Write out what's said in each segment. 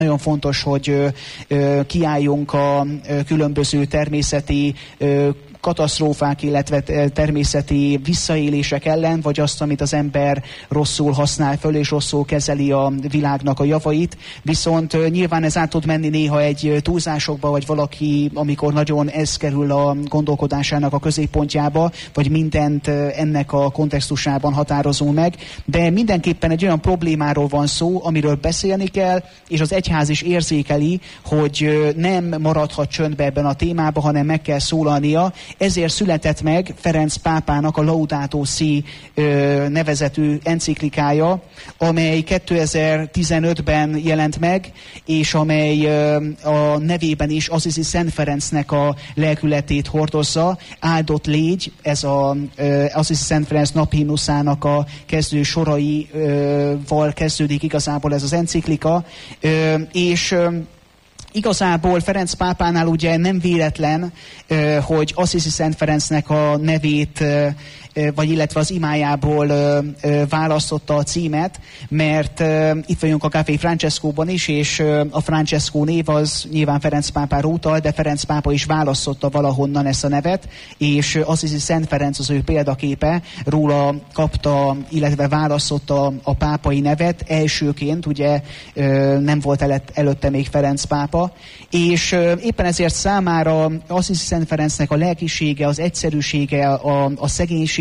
Nagyon fontos, hogy kiálljunk a különböző természeti katasztrófák, illetve természeti visszaélések ellen, vagy azt, amit az ember rosszul használ föl, és rosszul kezeli a világnak a javait. Viszont nyilván ez át tud menni néha egy túlzásokba, vagy valaki, amikor nagyon ez kerül a gondolkodásának a középpontjába, vagy mindent ennek a kontextusában határozunk meg. De mindenképpen egy olyan problémáról van szó, amiről beszélni kell, és az egyház is érzékeli, hogy nem maradhat csöndbe ebben a témában, hanem meg kell szólalnia. Ezért született meg Ferenc pápának a Laudato Si nevezetű enciklikája, amely 2015-ben jelent meg, és amely a nevében is Assisi Szent Ferencnek a lelkületét hordozza. Áldott légy, ez az Assisi Szent Ferenc naphimnuszának a kezdő soraival kezdődik igazából ez az enciklika, és igazából Ferenc pápánál ugye nem véletlen, hogy Assisi Szent Ferencnek a nevét, vagy illetve az imájából választotta a címet, mert itt vagyunk a Café Francescóban is, és a Francesco név az nyilván Ferenc pápára utal, de Ferenc pápa is választotta valahonnan ezt a nevet, és Assisi Szent Ferenc az ő példaképe, róla kapta, illetve választotta a pápai nevet, elsőként, ugye nem volt előtte még Ferenc pápa, és éppen ezért számára Assisi Szent Ferencnek a lelkisége, az egyszerűsége, a szegénység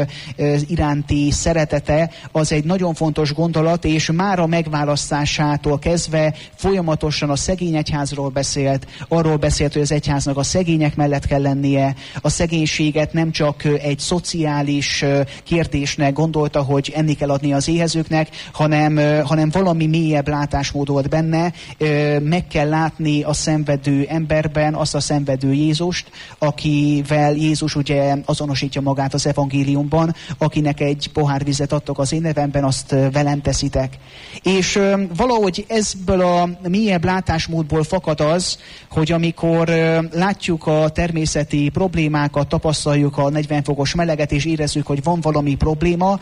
iránti szeretete az egy nagyon fontos gondolat, és már a megválasztásától kezdve folyamatosan a szegény egyházról beszélt, arról beszélt, hogy az egyháznak a szegények mellett kell lennie, a szegénységet nem csak egy szociális kérdésnek gondolta, hogy enni kell adni az éhezőknek, hanem valami mélyebb látásmód volt benne, meg kell látni a szenvedő emberben azt a szenvedő Jézust, akivel Jézus ugye azonosítja magát az evangéliumban, akinek egy pohár vizet adtok az én nevemben, azt velem teszitek. És valahogy ebből a mélyebb látásmódból fakad az, hogy amikor látjuk a természeti problémákat, tapasztaljuk a 40 fokos meleget, és érezzük, hogy van valami probléma,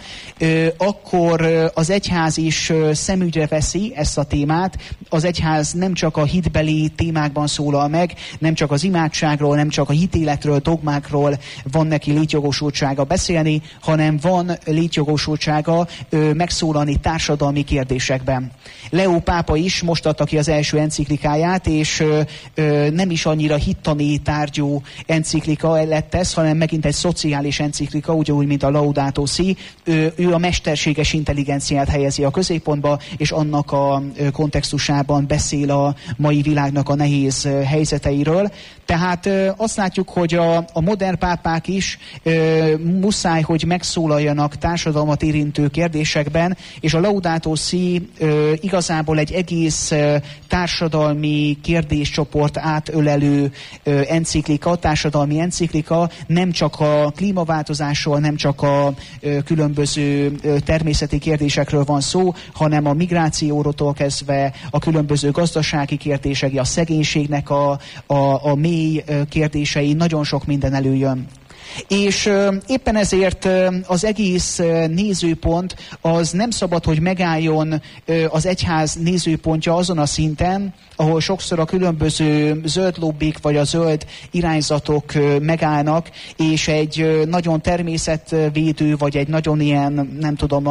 akkor az egyház is szemügyre veszi ezt a témát. Az egyház nem csak a hitbeli témákban szólal meg, nem csak az imádságról, nem csak a hitéletről, dogmákról van neki létjogosultsága beszélni, hanem van létjogosultsága megszólalni társadalmi kérdésekben. Leó pápa is most adta ki az első enciklikáját, és nem is annyira hittani tárgyú enciklika lett ez, hanem megint egy szociális enciklika, ugyanúgy, mint a Laudato Si. Ő a mesterséges intelligenciát helyezi a középpontba, és annak a kontextusában beszél a mai világnak a nehéz helyzeteiről. Tehát azt látjuk, hogy a modern pápák is muszáj, hogy megszólaljanak társadalmat érintő kérdésekben, és a Laudato Si igazából egy egész társadalmi kérdéscsoport átölelő enciklika, társadalmi enciklika, nem csak a klímaváltozásról, nem csak a különböző természeti kérdésekről van szó, hanem a migrációtól kezdve a különböző gazdasági kérdések, a szegénységnek a mély kérdései, nagyon sok minden előjön. És éppen ezért az egész nézőpont az nem szabad, hogy megálljon az egyház nézőpontja azon a szinten, ahol sokszor a különböző zöld lobbik vagy a zöld irányzatok megállnak, és egy nagyon természetvédő, vagy egy nagyon ilyen, nem tudom,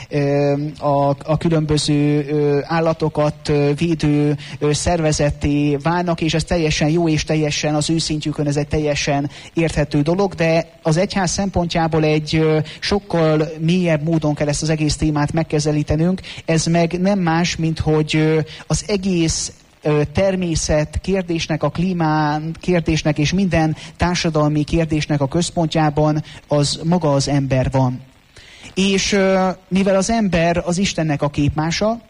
a különböző állatokat védő szervezetté válnak, és ez teljesen jó, és teljesen az ő szintjükön ez egy teljesen érthető dolog, de az egyház szempontjából egy sokkal mélyebb módon kell ezt az egész témát megkezelítenünk. Ez meg nem más, mint hogy az egész természet kérdésnek, a klímán kérdésnek és minden társadalmi kérdésnek a központjában az maga az ember van. És mivel az ember az Istennek a képmása,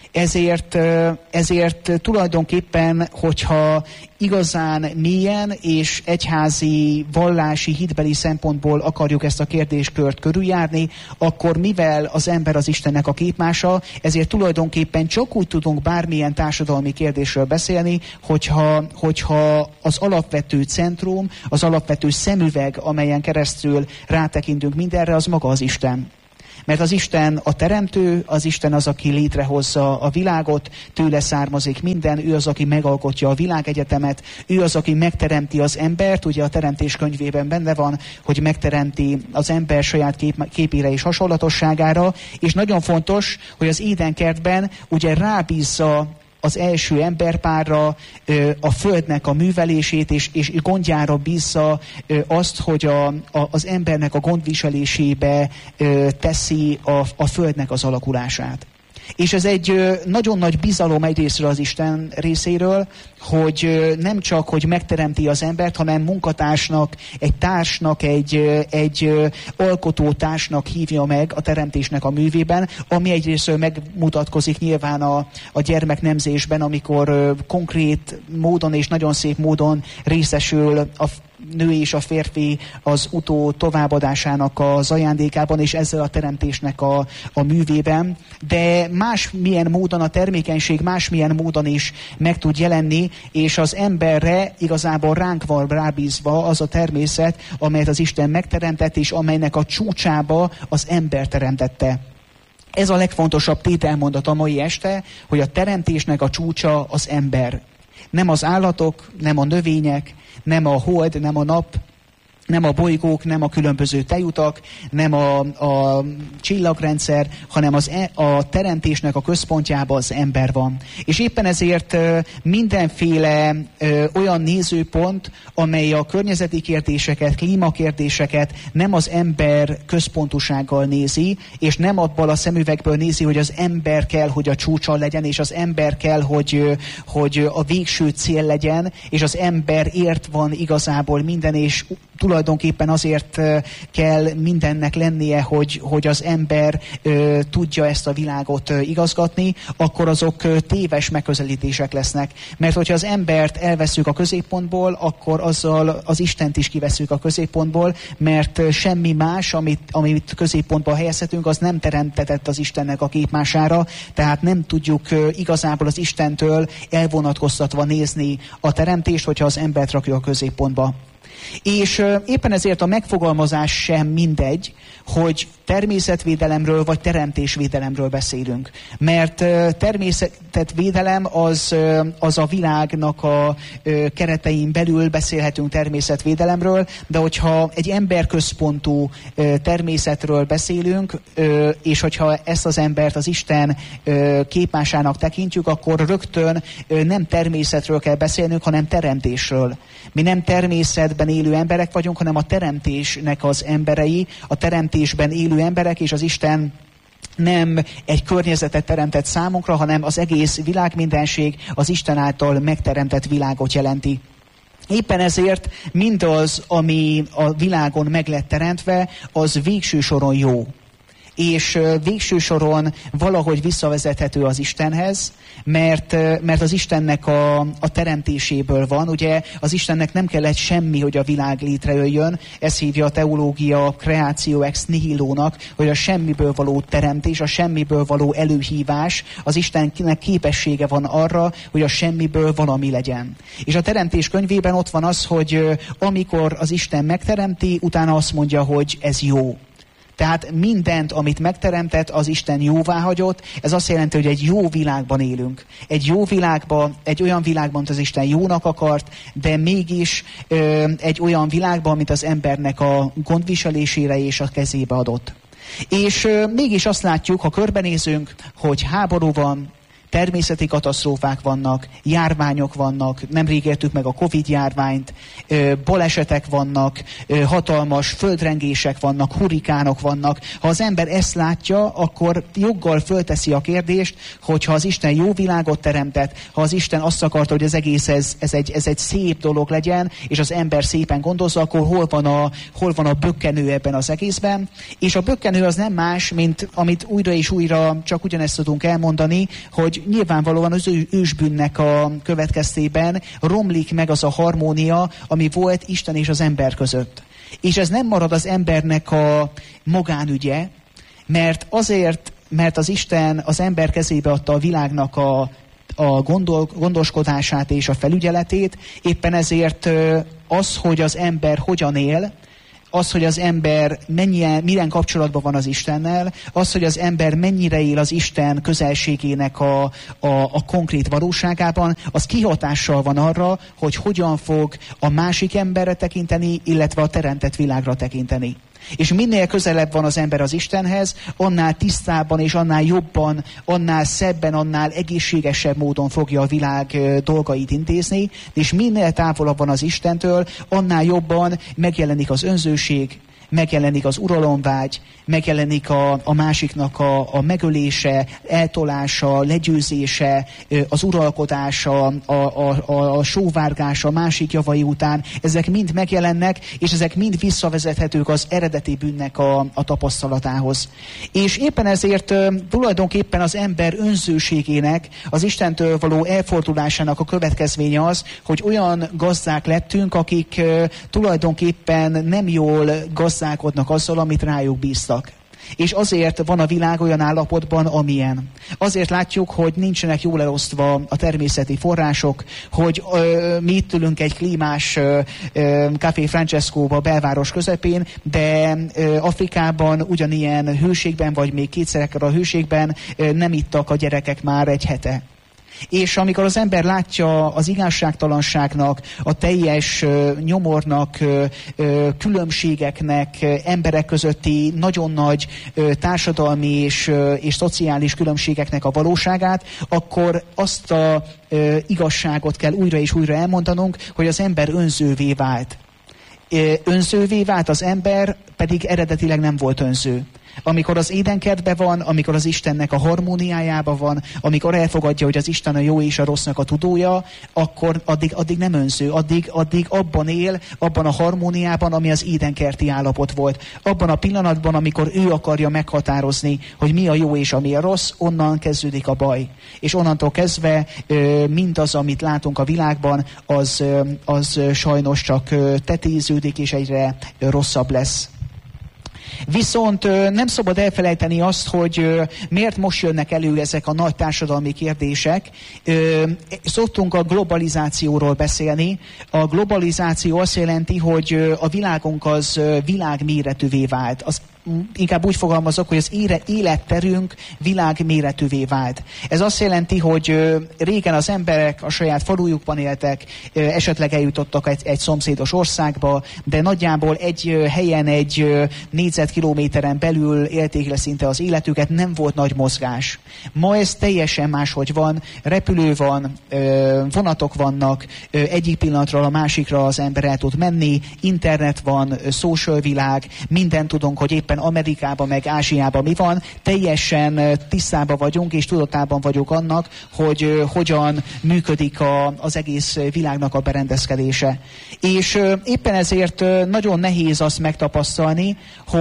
ezért tulajdonképpen, hogyha igazán mélyen és egyházi, vallási, hitbeli szempontból akarjuk ezt a kérdéskört körüljárni, akkor mivel az ember az Istennek a képmása, ezért tulajdonképpen csak úgy tudunk bármilyen társadalmi kérdésről beszélni, hogyha az alapvető centrum, az alapvető szemüveg, amelyen keresztül rátekintünk mindenre, az maga az Isten. Mert az Isten a teremtő, az Isten az, aki létrehozza a világot, tőle származik minden, ő az, aki megalkotja a világegyetemet, ő az, aki megteremti az embert, ugye a Teremtés könyvében benne van, hogy megteremti az ember saját képére és hasonlatosságára, és nagyon fontos, hogy az Édenkertben ugye rábízza az első emberpárra a földnek a művelését, és gondjára bízza azt, hogy az embernek a gondviselésébe teszi a földnek az alakulását. És ez egy nagyon nagy bizalom egyrészről az Isten részéről, hogy nem csak, hogy megteremti az embert, hanem munkatársnak, egy társnak, egy alkotótársnak hívja meg a teremtésnek a művében, ami egyrészről megmutatkozik nyilván a gyermeknemzésben, amikor konkrét módon és nagyon szép módon részesül a nő és a férfi az utó továbbadásának az ajándékában, és ezzel a teremtésnek a művében. De másmilyen módon a termékenység másmilyen módon is meg tud jelenni, és az emberre igazából ránk van rábízva az a természet, amelyet az Isten megteremtett, és amelynek a csúcsába az ember teremtette. Ez a legfontosabb tételmondat a mai este, hogy a teremtésnek a csúcsa az ember. Nem az állatok, nem a növények, nem a hold, nem a nap, nem a bolygók, nem a különböző tejutak, nem a csillagrendszer, hanem a teremtésnek a központjában az ember van. És éppen ezért mindenféle olyan nézőpont, amely a környezeti kérdéseket, klímakérdéseket nem az ember központúsággal nézi, és nem abból a szemüvegből nézi, hogy az ember kell, hogy a csúcson legyen, és az ember kell, hogy a végső cél legyen, és az emberért van igazából minden, és tulajdonképpen azért kell mindennek lennie, hogy az ember tudja ezt a világot igazgatni, akkor azok téves megközelítések lesznek. Mert hogyha az embert elveszünk a középpontból, akkor azzal az Istent is kiveszünk a középpontból, mert semmi más, amit középpontba helyezhetünk, az nem teremtetett az Istennek a képmására, tehát nem tudjuk igazából az Istentől elvonatkoztatva nézni a teremtést, hogyha az embert rakjuk a középpontba. És éppen ezért a megfogalmazás sem mindegy, hogy természetvédelemről vagy teremtésvédelemről beszélünk. Mert természetvédelem az a világnak a keretein belül beszélhetünk természetvédelemről, de hogyha egy emberközpontú természetről beszélünk, és hogyha ezt az embert az Isten képmásának tekintjük, akkor rögtön nem természetről kell beszélnünk, hanem teremtésről. Mi nem természetben élő emberek vagyunk, hanem a teremtésnek az emberei, a teremtésben élő emberek, és az Isten nem egy környezetet teremtett számunkra, hanem az egész világmindenség az Isten által megteremtett világot jelenti. Éppen ezért mindaz, ami a világon meg lett teremtve, az végső soron jó. És végső soron valahogy visszavezethető az Istenhez, mert az Istennek a teremtéséből van. Ugye az Istennek nem kellett semmi, hogy a világ létrejöjjön. Ez hívja a teológia creatio ex nihilónak, hogy a semmiből való teremtés, a semmiből való előhívás, az Istennek képessége van arra, hogy a semmiből valami legyen. És a teremtés könyvében ott van az, hogy amikor az Isten megteremti, utána azt mondja, hogy ez jó. Tehát mindent, amit megteremtett, az Isten jóváhagyott. Ez azt jelenti, hogy egy jó világban élünk. Egy jó világban, egy olyan világban, amit az Isten jónak akart, de mégis egy olyan világban, amit az embernek a gondviselésére és a kezébe adott. És mégis azt látjuk, ha körbenézünk, hogy háború van, természeti katasztrófák vannak, járványok vannak, nemrég értük meg a Covid járványt, balesetek vannak, hatalmas földrengések vannak, hurrikánok vannak. Ha az ember ezt látja, akkor joggal fölteszi a kérdést, hogy ha az Isten jó világot teremtett, ha az Isten azt akarta, hogy az egész ez egy szép dolog legyen, és az ember szépen gondozza, akkor hol van a bökkenő ebben az egészben. És a bökkenő az nem más, mint amit újra és újra csak ugyanezt tudunk elmondani, hogy nyilvánvalóan az ősbűnnek a következtében romlik meg az a harmónia, ami volt Isten és az ember között. És ez nem marad az embernek a magánügye, mert az Isten az ember kezébe adta a világnak a gondoskodását és a felügyeletét, éppen ezért az, hogy az ember hogyan él, az, hogy az ember milyen kapcsolatban van az Istennel, az, hogy az ember mennyire él az Isten közelségének a konkrét valóságában, az kihatással van arra, hogy hogyan fog a másik emberre tekinteni, illetve a teremtett világra tekinteni. És minél közelebb van az ember az Istenhez, annál tisztábban és annál jobban, annál szebben, annál egészségesebb módon fogja a világ dolgait intézni, és minél távolabb van az Istentől, annál jobban megjelenik az önzőség, megjelenik az uralomvágy, megjelenik a másiknak a megölése, eltolása, legyőzése, az uralkodása, a sóvárgása, a másik javai után. Ezek mind megjelennek, és ezek mind visszavezethetők az eredeti bűnnek a tapasztalatához. És éppen ezért tulajdonképpen az ember önzőségének, az Istentől való elfordulásának a következménye az, hogy olyan gazdák lettünk, akik tulajdonképpen nem jól gazdálkodnak azzal, amit rájuk bíztak. És azért van a világ olyan állapotban, amilyen. Azért látjuk, hogy nincsenek jól elosztva a természeti források, hogy mi itt ülünk egy klímás Café Francescóba, belváros közepén, de Afrikában ugyanilyen hőségben, vagy még kétszerekkel a hőségben nem ittak a gyerekek már egy hete. És amikor az ember látja az igazságtalanságnak, a teljes nyomornak, különbségeknek, emberek közötti nagyon nagy társadalmi és szociális különbségeknek a valóságát, akkor azt a igazságot kell újra és újra elmondanunk, hogy az ember önzővé vált. Önzővé vált az ember, pedig eredetileg nem volt önző. Amikor az édenkertben van, amikor az Istennek a harmóniájában van, amikor elfogadja, hogy az Isten a jó és a rossznak a tudója, akkor addig nem önző, addig abban él, abban a harmóniában, ami az édenkerti állapot volt. Abban a pillanatban, amikor ő akarja meghatározni, hogy mi a jó és ami a rossz, onnan kezdődik a baj. És onnantól kezdve mindaz, amit látunk a világban, az sajnos csak tetéződik, és egyre rosszabb lesz. Viszont nem szabad elfelejteni azt, hogy miért most jönnek elő ezek a nagy társadalmi kérdések. Szoktunk a globalizációról beszélni. A globalizáció azt jelenti, hogy a világunk az világméretűvé vált. Inkább úgy fogalmazok, hogy az életterünk világméretűvé vált. Ez azt jelenti, hogy régen az emberek a saját falujukban éltek, esetleg eljutottak egy szomszédos országba, de nagyjából egy helyen, egy négyzetkilométeren belül élték le szinte az életüket, nem volt nagy mozgás. Ma ez teljesen máshogy van, repülő van, vonatok vannak, egyik pillanatról a másikra az ember el tud menni, internet van, social világ, mindent tudunk, hogy éppen Amerikában, meg Ázsiában mi van, teljesen tisztában vagyunk, és tudatában vagyok annak, hogy hogyan működik az egész világnak a berendezkedése. És éppen ezért nagyon nehéz azt megtapasztalni,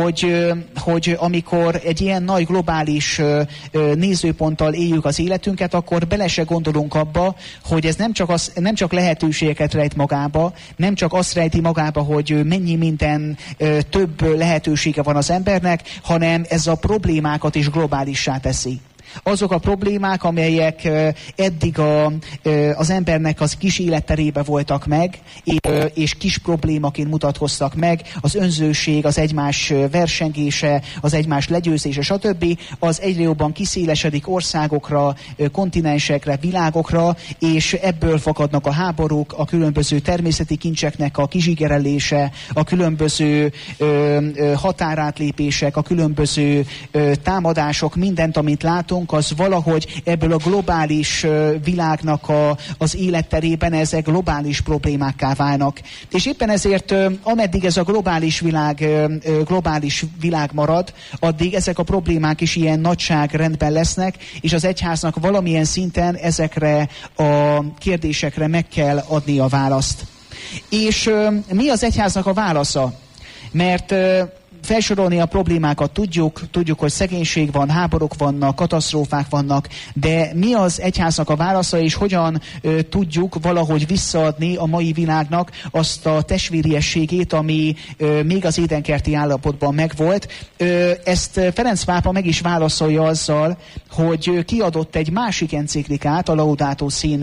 hogy amikor egy ilyen nagy globális nézőponttal éljük az életünket, akkor bele se gondolunk abba, hogy ez nem csak lehetőségeket rejt magába, nem csak azt rejti magába, hogy mennyi minden több lehetősége van az embernek, hanem ez a problémákat is globálissá teszi. Azok a problémák, amelyek eddig az embernek az kis életterébe voltak meg, és kis problémaként mutatkoztak meg, az önzőség, az egymás versengése, az egymás legyőzése, stb., az egyre jobban kiszélesedik országokra, kontinensekre, világokra, és ebből fakadnak a háborúk, a különböző természeti kincseknek a kizsigerelése, a különböző határátlépések, a különböző támadások, mindent, amit látunk, az valahogy ebből a globális világnak az életterében ezek globális problémákká válnak. És éppen ezért, ameddig ez a globális világ marad, addig ezek a problémák is ilyen nagyságrendben lesznek, és az egyháznak valamilyen szinten ezekre a kérdésekre meg kell adni a választ. És mi az egyháznak a válasza? Mert Felsorolni a problémákat tudjuk, hogy szegénység van, háborúk vannak, katasztrófák vannak, de mi az egyháznak a válasza, és hogyan tudjuk valahogy visszaadni a mai világnak azt a testvériességét, ami még az édenkerti állapotban megvolt. Ezt Ferenc pápa meg is válaszolja azzal, hogy kiadott egy másik enciklikát a Laudato Si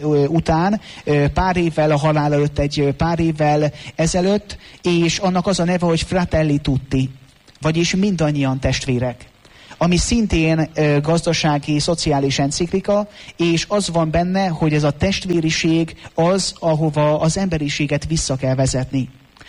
után, pár évvel a halál előtt, egy pár évvel ezelőtt, és annak az a neve, hogy Fratelli Tutti, vagyis mindannyian testvérek, ami szintén gazdasági, szociális enciklika, és az van benne, hogy ez a testvériség az, ahova az emberiséget vissza kell vezetni.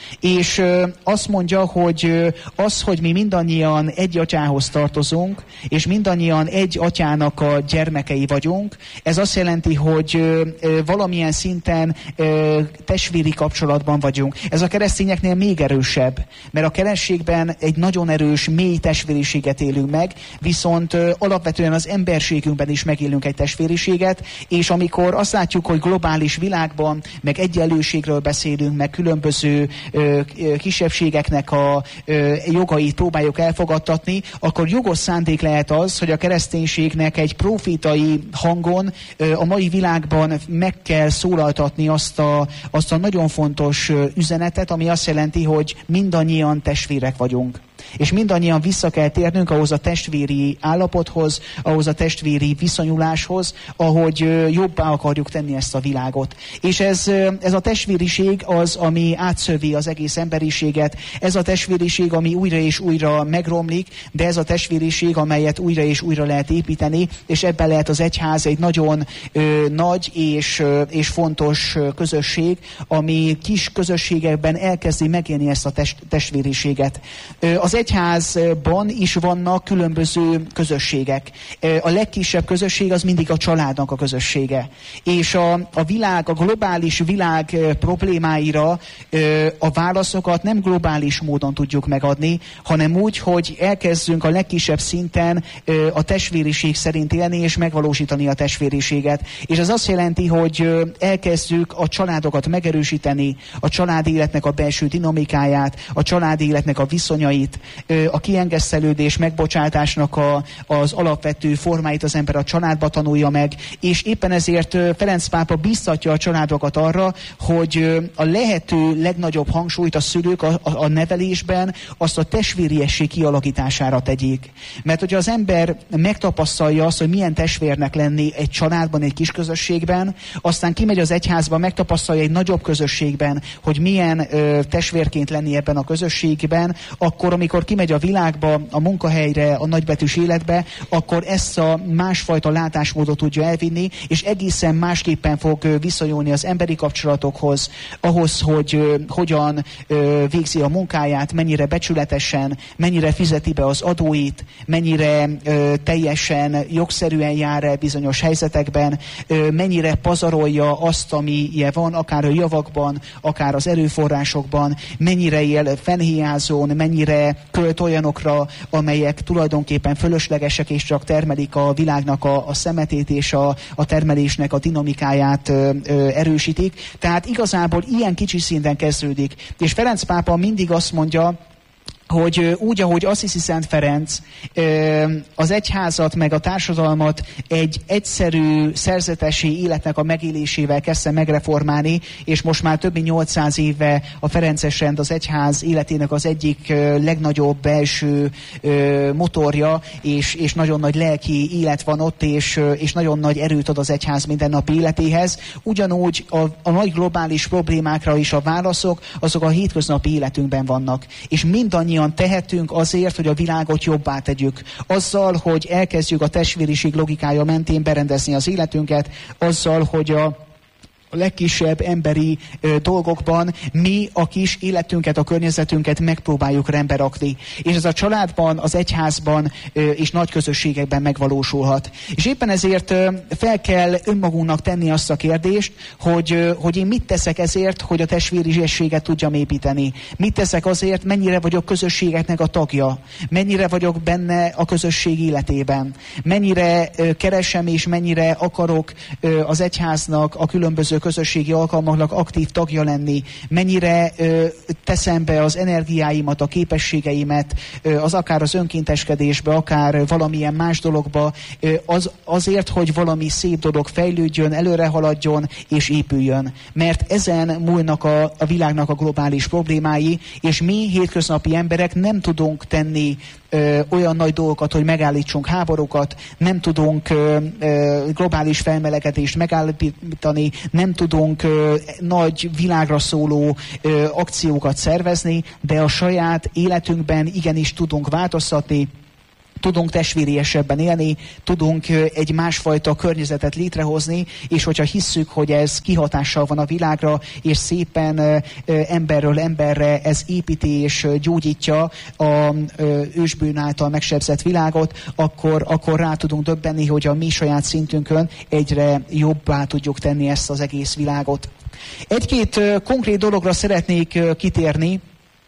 És azt mondja, hogy az, hogy mi mindannyian egy atyához tartozunk, és mindannyian egy atyának a gyermekei vagyunk, ez azt jelenti, hogy valamilyen szinten testvéri kapcsolatban vagyunk. Ez a keresztényeknél még erősebb, mert a keresztségben egy nagyon erős, mély testvériséget élünk meg, viszont alapvetően az emberségünkben is megélünk egy testvériséget, és amikor azt látjuk, hogy globális világban, meg egyenlőségről beszélünk, meg különböző kisebbségeknek a jogait próbáljuk elfogadtatni, akkor jogos szándék lehet az, hogy a kereszténységnek egy profétai hangon a mai világban meg kell szólaltatni azt a nagyon fontos üzenetet, ami azt jelenti, hogy mindannyian testvérek vagyunk. És mindannyian vissza kell térnünk ahhoz a testvéri állapothoz, ahhoz a testvéri viszonyuláshoz, ahogy jobbá akarjuk tenni ezt a világot. És ez a testvériség az, ami átszövi az egész emberiséget. Ez a testvériség, ami újra és újra megromlik, de ez a testvériség, amelyet újra és újra lehet építeni, és ebben lehet az egyház egy nagyon nagy és fontos közösség, ami kis közösségekben elkezdi megélni ezt a testvériséget. Az egyházban is vannak különböző közösségek. A legkisebb közösség az mindig a családnak a közössége. És a globális világ problémáira a válaszokat nem globális módon tudjuk megadni, hanem úgy, hogy elkezdünk a legkisebb szinten a testvériség szerint élni és megvalósítani a testvériséget. És ez azt jelenti, hogy elkezdjük a családokat megerősíteni, a család életnek a belső dinamikáját, a család életnek a viszonyait, a kiengesztelődés, megbocsátásnak az alapvető formáit az ember a családba tanulja meg, és éppen ezért Ferenc pápa biztatja a családokat arra, hogy a lehető legnagyobb hangsúlyt a szülők a nevelésben azt a testvériesség kialakítására tegyék. Mert hogyha az ember megtapasztalja azt, hogy milyen testvérnek lenni egy családban, egy kis közösségben, aztán kimegy az egyházba, megtapasztalja egy nagyobb közösségben, hogy milyen testvérként lenni ebben a közösségben, akkor amikor kimegy a világba, a munkahelyre, a nagybetűs életbe, akkor ezt a másfajta látásmódot tudja elvinni, és egészen másképpen fog viszonyulni az emberi kapcsolatokhoz, ahhoz, hogy hogyan végzi a munkáját, mennyire becsületesen, mennyire fizeti be az adóit, mennyire teljesen jogszerűen jár el bizonyos helyzetekben, mennyire pazarolja azt, amilyen van, akár a javakban, akár az erőforrásokban, mennyire él fennhiázón, mennyire költ olyanokra, amelyek tulajdonképpen fölöslegesek és csak termelik a világnak a szemetét és a termelésnek a dinamikáját erősítik. Tehát igazából ilyen kicsi szinten kezdődik. És Ferenc pápa mindig azt mondja, hogy úgy, ahogy Assisi Szent Ferenc az egyházat meg a társadalmat egy egyszerű szerzetesi életnek a megélésével kezdte megreformálni, és most már több mint 800 éve a ferences rend az egyház életének az egyik legnagyobb belső motorja, és nagyon nagy lelki élet van ott, és nagyon nagy erőt ad az egyház mindennapi életéhez. Ugyanúgy a nagy globális problémákra is a válaszok, azok a hétköznapi életünkben vannak. És mindannyian tehetünk azért, hogy a világot jobbá tegyük. Azzal, hogy elkezdjük a testvériség logikája mentén berendezni az életünket, azzal, hogy a legkisebb emberi dolgokban mi a kis életünket, a környezetünket megpróbáljuk rendbe rakni. És ez a családban, az egyházban és nagy közösségekben megvalósulhat. És éppen ezért fel kell önmagunknak tenni azt a kérdést, hogy én mit teszek ezért, hogy a testvériséget tudjam építeni. Mit teszek azért, mennyire vagyok közösségeknek a tagja. Mennyire vagyok benne a közösség életében. Mennyire keresem és mennyire akarok az egyháznak a különböző közösségi alkalmaknak aktív tagja lenni, mennyire teszem be az energiáimat, a képességeimet, akár az önkénteskedésbe, akár valamilyen más dologba, azért, hogy valami szép dolog fejlődjön, előre haladjon és épüljön. Mert ezen múlnak a világnak a globális problémái, és mi hétköznapi emberek nem tudunk tenni olyan nagy dolgokat, hogy megállítsunk háborúkat, nem tudunk globális felmelegedést megállítani, nem tudunk nagy világra szóló akciókat szervezni, de a saját életünkben igenis tudunk változtatni, tudunk testvériesebben élni, tudunk egy másfajta környezetet létrehozni, és hogyha hisszük, hogy ez kihatással van a világra, és szépen emberről emberre ez építi és gyógyítja a ősbűn által megsebzett világot, akkor rá tudunk döbbenni, hogy a mi saját szintünkön egyre jobbá tudjuk tenni ezt az egész világot. Egy-két konkrét dologra szeretnék kitérni,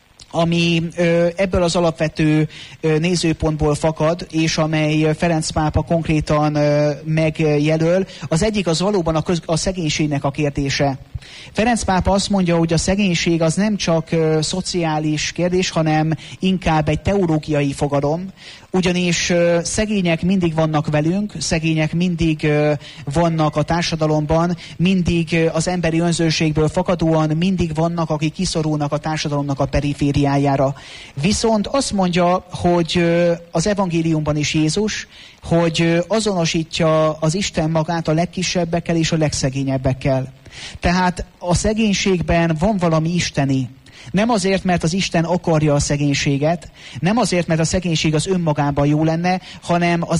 ami ebből az alapvető nézőpontból fakad, és amely Ferenc pápa konkrétan megjelöl. Az egyik az valóban a szegénységnek a kérdése. Ferenc pápa azt mondja, hogy a szegénység az nem csak szociális kérdés, hanem inkább egy teológiai fogalom, ugyanis szegények mindig vannak velünk, szegények mindig vannak a társadalomban, mindig az emberi önzőségből fakadóan mindig vannak, akik kiszorulnak a társadalomnak a perifériájára. Viszont azt mondja, hogy az evangéliumban is Jézus, hogy azonosítja az Isten magát a legkisebbekkel és a legszegényebbekkel. Tehát a szegénységben van valami isteni. Nem azért, mert az Isten akarja a szegénységet, nem azért, mert a szegénység az önmagában jó lenne, hanem az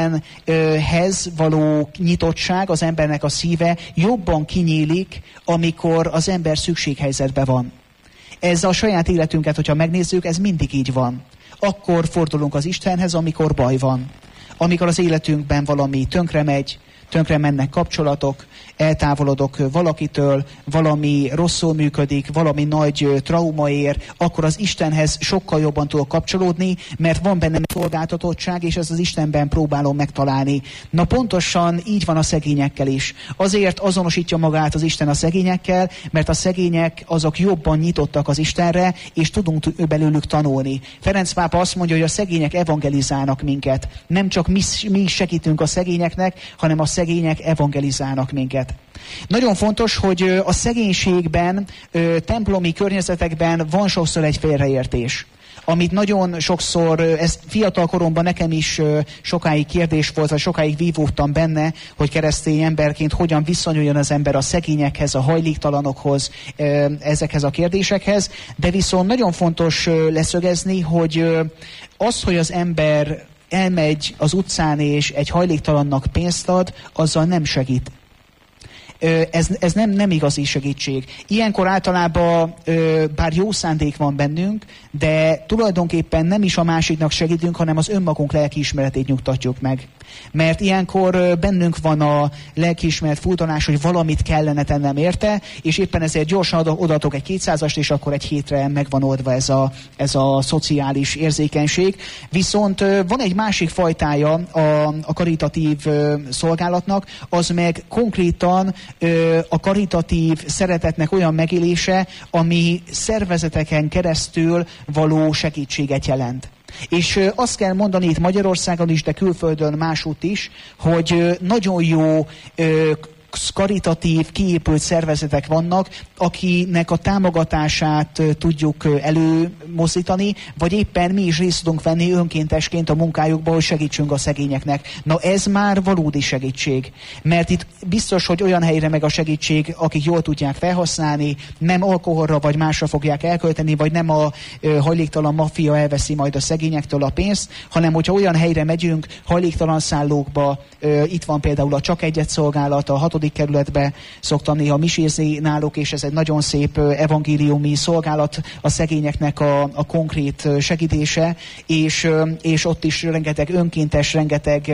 Istenhez való nyitottság, az embernek a szíve jobban kinyílik, amikor az ember szükséghelyzetben van. Ez a saját életünket, hogyha megnézzük, ez mindig így van. Akkor fordulunk az Istenhez, amikor baj van. Amikor az életünkben valami tönkre megy, tönkre mennek kapcsolatok, eltávolodok valakitől, valami rosszul működik, valami nagy trauma ér, akkor az Istenhez sokkal jobban tudok kapcsolódni, mert van bennem szolgáltatottság, és ezt az Istenben próbálom megtalálni. Na pontosan így van a szegényekkel is. Azért azonosítja magát az Isten a szegényekkel, mert a szegények azok jobban nyitottak az Istenre, és tudunk belőlük tanulni. Ferenc pápa azt mondja, hogy a szegények evangelizálnak minket. Nem csak mi segítünk a szegényeknek, hanem a szegények evangelizálnak minket. Nagyon fontos, hogy a szegénységben, templomi környezetekben van sokszor egy félreértés. Amit nagyon sokszor, ez fiatal koromban nekem is sokáig kérdés volt, vagy sokáig vívódtam benne, hogy keresztény emberként hogyan viszonyuljon az ember a szegényekhez, a hajléktalanokhoz, ezekhez a kérdésekhez, de viszont nagyon fontos leszögezni, hogy az, hogy az ember elmegy az utcán és egy hajléktalannak pénzt ad, azzal nem segít. Ez nem igazi segítség. Ilyenkor általában bár jó szándék van bennünk, de tulajdonképpen nem is a másiknak segítünk, hanem az önmagunk lelkiismeretét nyugtatjuk meg. Mert ilyenkor bennünk van a lelkiismeret furdalás, hogy valamit kellene tennem érte, és éppen ezért gyorsan odaadok egy 200-ast, és akkor egy hétre megvan oldva ez a szociális érzékenység. Viszont van egy másik fajtája a karitatív szolgálatnak, az meg konkrétan a karitatív szeretetnek olyan megélése, ami szervezeteken keresztül való segítséget jelent. És azt kell mondani itt Magyarországon is, de külföldön másútt is, hogy nagyon jó karitatív, kiépült szervezetek vannak, akinek a támogatását tudjuk előmozdítani, vagy éppen mi is részt tudunk venni önkéntesként a munkájukba, hogy segítsünk a szegényeknek. Na ez már valódi segítség, mert itt biztos, hogy olyan helyre meg a segítség, akik jól tudják felhasználni, nem alkoholra vagy másra fogják elkölteni, vagy nem a hajléktalan maffia elveszi majd a szegényektől a pénzt, hanem hogyha olyan helyre megyünk, hajléktalan szállókba, itt van például a Csak Egyet szolgálat, a 6. kerületbe szoktam néha misézni náluk, és ez egy nagyon szép evangéliumi szolgálat a szegényeknek a konkrét segítése, és ott is rengeteg önkéntes, rengeteg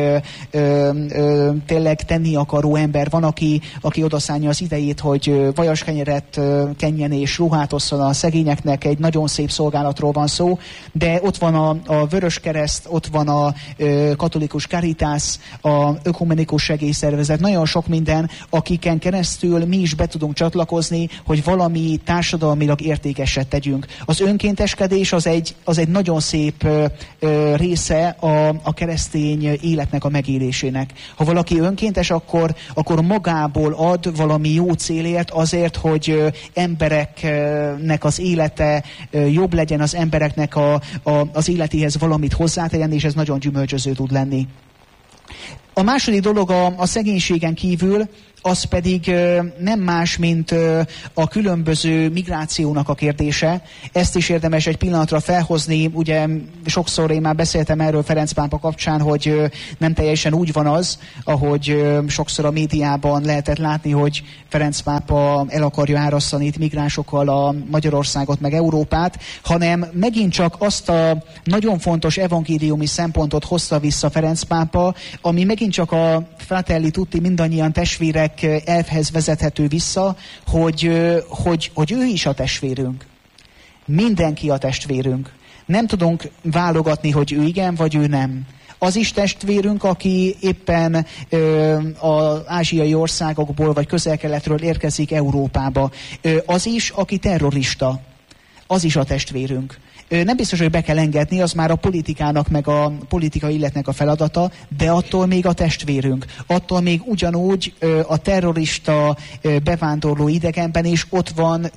tényleg tenni akaró ember van, aki odaszánja az idejét, hogy vajaskenyeret kenjen és ruhát osszon a szegényeknek, egy nagyon szép szolgálatról van szó, de ott van a Vöröskereszt, ott van a katolikus Caritas, a ökumenikus segélyszervezet, nagyon sok minden, akiken keresztül mi is be tudunk csatlakozni, hogy valami társadalmilag értékeset tegyünk. Az önkénteskedés az egy nagyon szép része a keresztény életnek a megélésének. Ha valaki önkéntes, akkor magából ad valami jó célért, azért, hogy embereknek az élete jobb legyen, az embereknek az életéhez valamit hozzátegyen, és ez nagyon gyümölcsöző tud lenni. A második dolog a szegénységen kívül, az pedig nem más, mint a különböző migrációnak a kérdése. Ezt is érdemes egy pillanatra felhozni. Ugye sokszor én már beszéltem erről Ferenc pápa kapcsán, hogy nem teljesen úgy van az, ahogy sokszor a médiában lehetett látni, hogy Ferenc pápa el akarja árasztani itt migránsokkal a Magyarországot meg Európát, hanem megint csak azt a nagyon fontos evangéliumi szempontot hozta vissza Ferenc pápa, ami megint csak a Fratelli Tutti, mindannyian testvérek elvhez vezethető vissza, hogy ő is a testvérünk. Mindenki a testvérünk. Nem tudunk válogatni, hogy ő igen, vagy ő nem. Az is testvérünk, aki éppen az ázsiai országokból, vagy közel-keletről érkezik Európába. Az is, aki terrorista. Az is a testvérünk. Nem biztos, hogy be kell engedni, az már a politikának, meg a politikai életnek a feladata, de attól még a testvérünk. Attól még ugyanúgy a terrorista bevándorló idegenben is ott van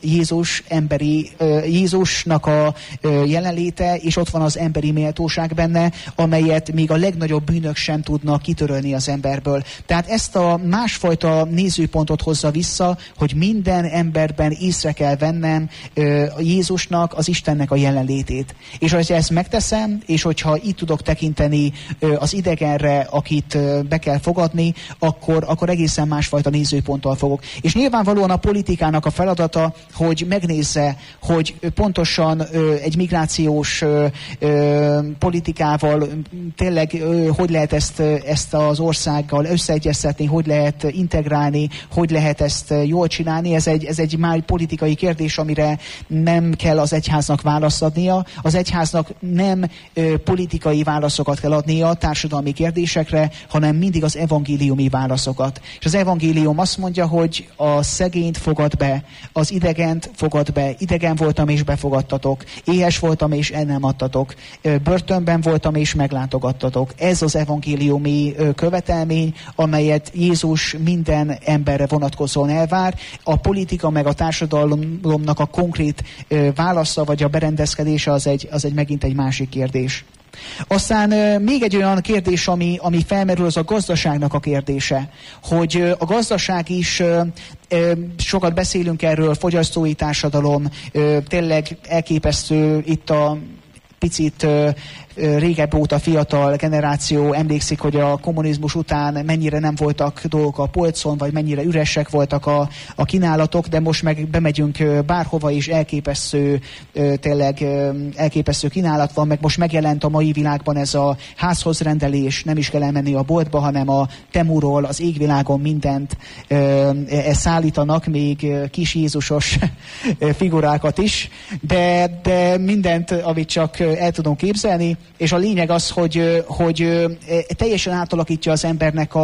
Jézusnak a jelenléte, és ott van az emberi méltóság benne, amelyet még a legnagyobb bűnök sem tudnak kitörölni az emberből. Tehát ezt a másfajta nézőpontot hozza vissza, hogy minden emberben észre kell vennem Jézusnak, az Istennek a jelenlétét. És hogyha ezt megteszem, és hogyha így tudok tekinteni az idegenre, akit be kell fogadni, akkor egészen másfajta nézőponttal fogok. És nyilvánvalóan a politikának a feladata, hogy megnézze, hogy pontosan egy migrációs politikával tényleg hogy lehet ezt az országgal összeegyeztetni, hogy lehet integrálni, hogy lehet ezt jól csinálni. Ez egy már politikai kérdés, amire nem kell az egyháznak választ adnia. Az egyháznak nem politikai válaszokat kell adnia a társadalmi kérdésekre, hanem mindig az evangéliumi válaszokat. És az evangélium azt mondja, hogy a szegényt fogad be, az idegent fogad be, idegen voltam és befogadtatok, éhes voltam és el nem adtatok, börtönben voltam és meglátogattatok. Ez az evangéliumi követelmény, amelyet Jézus minden emberre vonatkozóan elvár. A politika meg a társadalomnak a konkrét válasza vagy a berendezkedése az egy megint egy másik kérdés. Aztán még egy olyan kérdés, ami felmerül, az a gazdaságnak a kérdése. Hogy a gazdaság is, sokat beszélünk erről, fogyasztói társadalom, tényleg elképesztő itt a picit régebb óta fiatal generáció emlékszik, hogy a kommunizmus után mennyire nem voltak dolgok a polcon, vagy mennyire üresek voltak a kínálatok, de most meg bemegyünk bárhova, és tényleg elképesztő kínálat van, meg most megjelent a mai világban ez a házhoz rendelés, nem is kell elmenni a boltba, hanem a Temuról, az égvilágon mindent szállítanak, még kis Jézusos figurákat is, de mindent, amit csak el tudunk képzelni. És a lényeg az, hogy teljesen átalakítja az embernek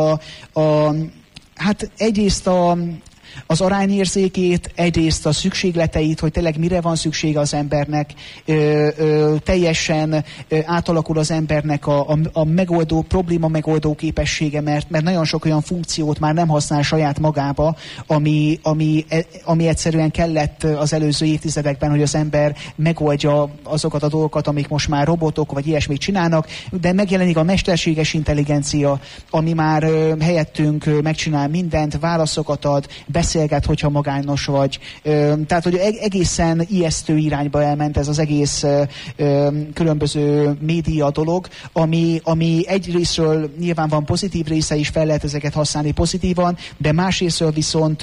hát egyrészt az arányérzékét, egyrészt a szükségleteit, hogy tényleg mire van szüksége az embernek, teljesen átalakul az embernek a probléma megoldó képessége, mert nagyon sok olyan funkciót már nem használ saját magába, ami egyszerűen kellett az előző évtizedekben, hogy az ember megoldja azokat a dolgokat, amik most már robotok vagy ilyesmit csinálnak, de megjelenik a mesterséges intelligencia, ami már helyettünk megcsinál mindent, válaszokat ad, beszélget, hogyha magányos vagy. Tehát, hogy egészen ijesztő irányba elment ez az egész különböző média dolog, ami egyrészről nyilván van pozitív része is, fel lehet ezeket használni pozitívan, de másrészről viszont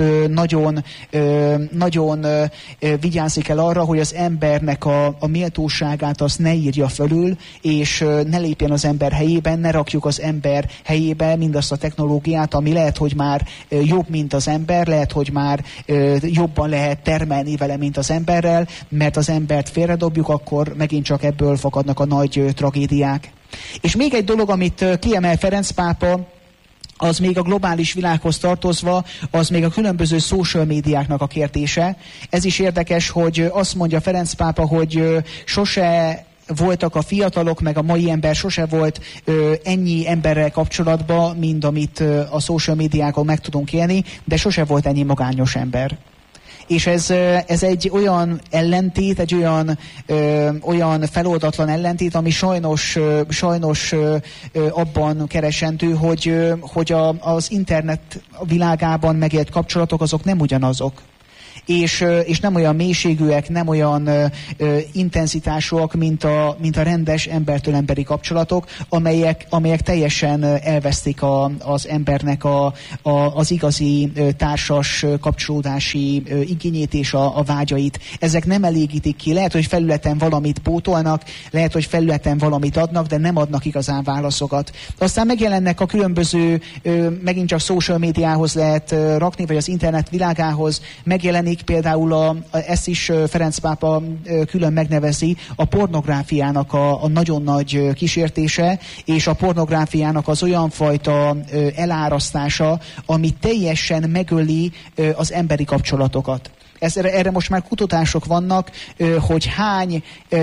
nagyon vigyázni kell arra, hogy az embernek a méltóságát azt ne írja fölül, és ne lépjen az ember helyében, ne rakjuk az ember helyébe mindazt a technológiát, ami lehet, hogy már jobb, mint az ember, lehet, hogy már jobban lehet termelni vele, mint az emberrel, mert az embert félredobjuk, akkor megint csak ebből fakadnak a nagy tragédiák. És még egy dolog, amit kiemel Ferenc pápa, az még a globális világhoz tartozva, az még a különböző social médiáknak a kérdése. Ez is érdekes, hogy azt mondja Ferenc pápa, hogy sose voltak a fiatalok, meg a mai ember sose volt ennyi emberrel kapcsolatban, mint amit a social médiákon meg tudunk élni, de sose volt ennyi magányos ember. És ez egy olyan ellentét, egy olyan feloldatlan ellentét, ami sajnos abban keresendő, hogy az internet világában megélt kapcsolatok azok nem ugyanazok. És nem olyan mélységűek, nem olyan intenzitásúak, mint a rendes embertől emberi kapcsolatok, amelyek teljesen elvesztik az embernek az igazi társas kapcsolódási igényét és a vágyait. Ezek nem elégítik ki. Lehet, hogy felületen valamit pótolnak, lehet, hogy felületen valamit adnak, de nem adnak igazán válaszokat. Aztán megjelennek a különböző, megint csak social médiához lehet rakni, vagy az internet világához megjelenik például ezt is Ferenc pápa külön megnevezi, a pornográfiának a nagyon nagy kísértése, és a pornográfiának az olyan fajta elárasztása, ami teljesen megöli az emberi kapcsolatokat. Erre most már kutatások vannak, hogy hány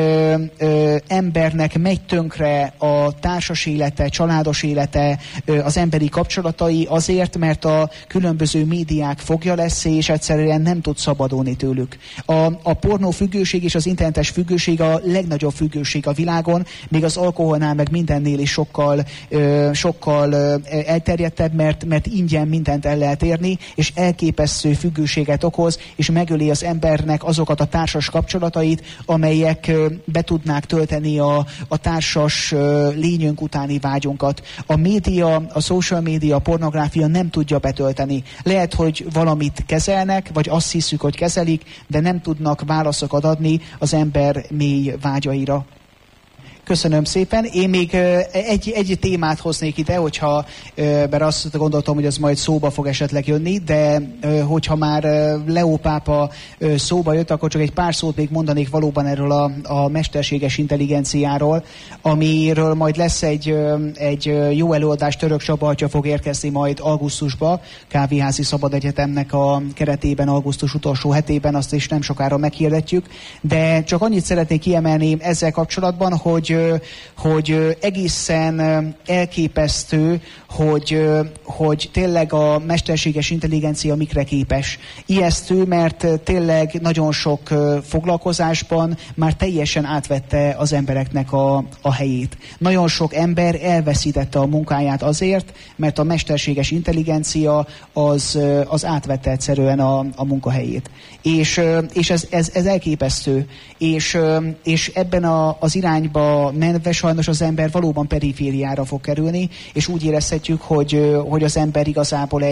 embernek megy tönkre a társas élete, családos élete, az emberi kapcsolatai azért, mert a különböző médiák fogja lesz, és egyszerűen nem tud szabadulni tőlük. A pornófüggőség és az internetes függőség a legnagyobb függőség a világon, még az alkoholnál meg mindennél is sokkal elterjedtebb, mert ingyen mindent el lehet érni, és elképesztő függőséget okoz, és megöli az embernek azokat a társas kapcsolatait, amelyek be tudnák tölteni a társas lényünk utáni vágyunkat. A média, a social média, a pornográfia nem tudja betölteni. Lehet, hogy valamit kezelnek, vagy azt hiszük, hogy kezelik, de nem tudnak válaszokat adni az ember mély vágyaira. Köszönöm szépen. Én még egy témát hoznék ide, mert azt gondoltam, hogy az majd szóba fog esetleg jönni, de hogyha már Leó pápa szóba jött, akkor csak egy pár szót még mondanék valóban erről a mesterséges intelligenciáról, amiről majd lesz egy jó előadás. Török Csaba atya fog érkezni majd augusztusba, Kávéházi Szabad Egyetemnek a keretében, augusztus utolsó hetében, azt is nem sokára meghirdetjük, de csak annyit szeretnék kiemelni ezzel kapcsolatban, hogy egészen elképesztő, hogy tényleg a mesterséges intelligencia mikre képes. Ijesztő, mert tényleg nagyon sok foglalkozásban már teljesen átvette az embereknek a helyét. Nagyon sok ember elveszítette a munkáját azért, mert a mesterséges intelligencia az átvette egyszerűen a munkahelyét. És ez elképesztő. És ebben az irányba menve sajnos az ember valóban perifériára fog kerülni, és úgy érezhetjük, hogy az ember igazából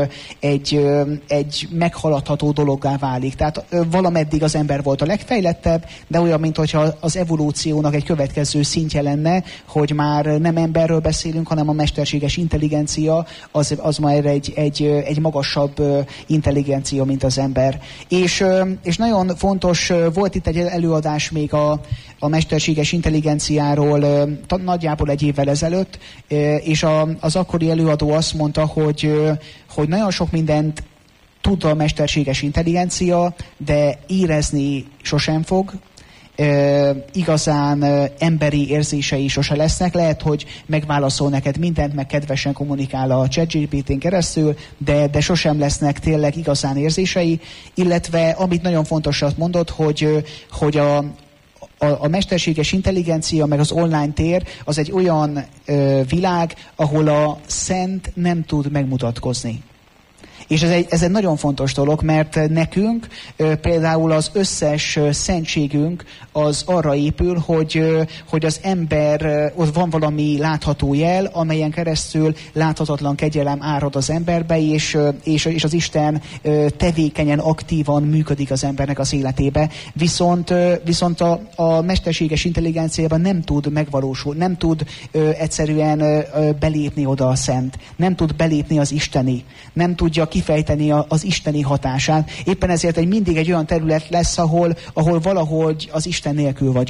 egy meghaladható dologgá válik. Tehát valameddig az ember volt a legfejlettebb, de olyan, mintha az evolúciónak egy következő szintje lenne, hogy már nem emberről beszélünk, hanem a mesterséges intelligencia az már egy magasabb intelligencia, mint az ember. És nagyon fontos, volt itt egy előadás még a mesterséges intelligenciáról nagyjából egy évvel ezelőtt, és az akkori előadó azt mondta, hogy nagyon sok mindent tud a mesterséges intelligencia, de érezni sosem fog, igazán emberi érzései sose lesznek. Lehet, hogy megválaszol neked mindent, meg kedvesen kommunikál a ChatGPT-n keresztül, de sosem lesznek tényleg igazán érzései, illetve amit nagyon fontosat mondott, hogy a mesterséges intelligencia, meg az online tér, az egy olyan világ, ahol a szent nem tud megmutatkozni. És ez egy nagyon fontos dolog, mert nekünk például az összes szentségünk az arra épül, hogy az ember, ott van valami látható jel, amelyen keresztül láthatatlan kegyelem árad az emberbe, és az Isten tevékenyen, aktívan működik az embernek az életébe. Viszont a mesterséges intelligenciában nem tud megvalósulni, nem tud egyszerűen belépni oda a szent, nem tud belépni az isteni, nem tudja kifejteni az isteni hatását. Éppen ezért mindig egy olyan terület lesz, ahol valahogy az Isten nélkül vagyunk.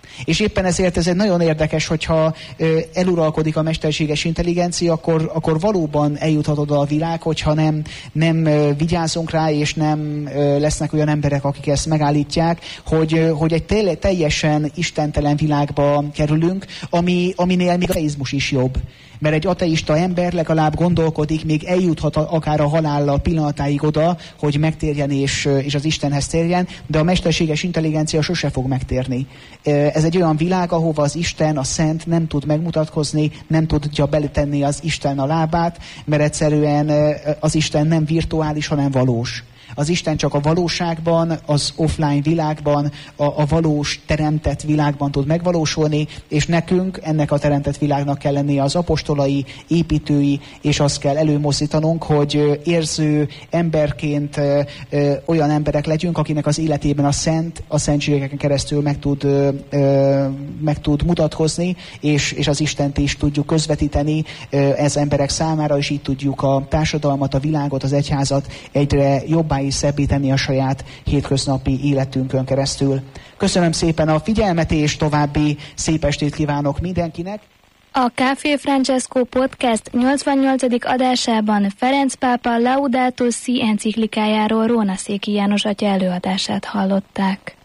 És éppen ezért ez egy nagyon érdekes, hogyha eluralkodik a mesterséges intelligencia, akkor valóban eljuthat oda a világ, hogyha nem vigyázunk rá, és nem lesznek olyan emberek, akik ezt megállítják, hogy egy teljesen istentelen világba kerülünk, aminél még a ateizmus is jobb. Mert egy ateista ember legalább gondolkodik, még eljuthat akár a halállal pillanatáig oda, hogy megtérjen és az Istenhez térjen, de a mesterséges intelligencia sose fog megtérni. Ez egy olyan világ, ahova az Isten, a Szent nem tud megmutatkozni, nem tudja beletenni az Isten a lábát, mert egyszerűen az Isten nem virtuális, hanem valós. Az Isten csak a valóságban, az offline világban, a valós teremtett világban tud megvalósulni, és nekünk, ennek a teremtett világnak kell lennie az apostolai, építői, és azt kell előmozdítanunk, hogy érző emberként olyan emberek legyünk, akinek az életében a szentségeken keresztül meg tud mutatkozni, és az Istent is tudjuk közvetíteni ez emberek számára, és így tudjuk a társadalmat, a világot, az egyházat egyre jobbá és szebbé tenni a saját hétköznapi életünkön keresztül. Köszönöm szépen a figyelmet, és további szép estét kívánok mindenkinek. A Café Francesco Podcast 88. adásában Ferenc pápa Laudato Si enciklikájáról Rónaszéki János atya előadását hallották.